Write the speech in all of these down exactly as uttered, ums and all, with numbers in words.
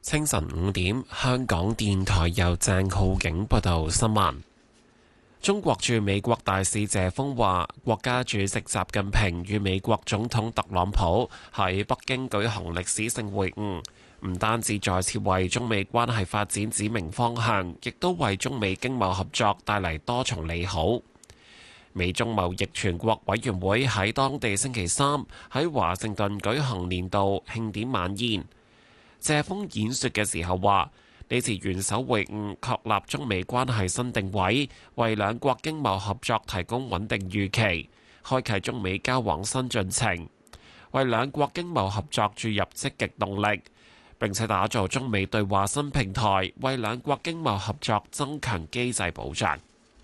清晨五點，香港電台由鄭浩景報道新聞。中國駐美國大使謝鋒話，國家主席習近平與美國總統特朗普喺北京舉行歷史性會晤，唔單止再次為中美關係發展指明方向，亦都為中美經貿合作帶嚟多重利好。美中貿易全國委員會喺當地星期三喺華盛頓舉行年度慶典晚宴。謝鋒演說嘅時候話：呢次元首會晤確立中美關係新定位，為兩國經貿合作提供穩定預期，開啟中美交往新進程，為兩國經貿合作注入積極動力，並且打造中美對話新平台，為兩國經貿合作增強機制保障。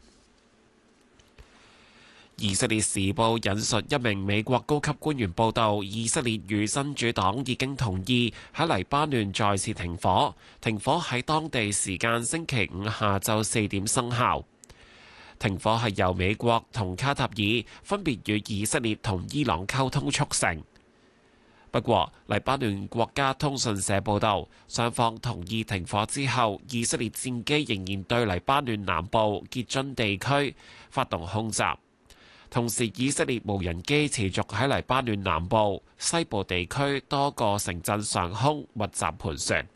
以色列時報引述一名美國高級官員報道，以色列與真主黨已經同意喺黎巴嫩再次停火，停火喺當地時間星期五下晝四點生效。停火係由美國同卡塔爾分別與以色列同伊朗溝通促成。不過，黎巴嫩國家通訊社報道，雙方同意停火之後，以色列戰機仍然對黎巴嫩南部傑津地區發動空襲。同時，以色列無人機持續喺黎巴嫩南部、西部地區多個城鎮上空密集盤旋。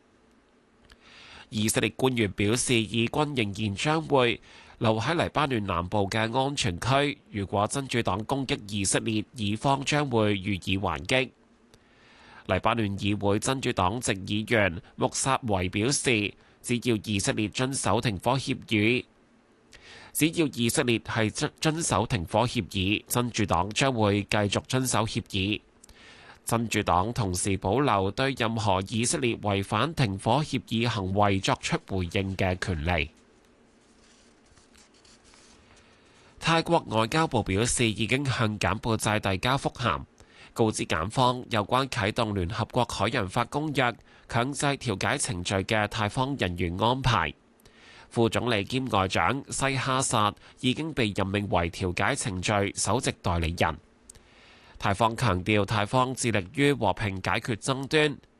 以色列官員表示，以軍仍然將會留喺黎巴嫩南部嘅安全區。如果真主黨攻擊以色列，以方將會予以還擊。黎巴嫩議會真主黨籍議員穆薩維表示，只要以色列遵守停火協議，只要以色列係遵遵守停火協議，真主黨將會繼續遵守協議。真主黨同時保留對任何以色列違反停火協議行為作出回應嘅權利。泰國外交部表示，已經向柬埔寨遞交覆函，告知柬方有關啟動聯合國海洋法公約強制調解程序嘅泰方人員安排。副總理兼外長西哈薩已經被任命為調解程序首席代理人。泰方強調，泰方致力於和平解決爭端，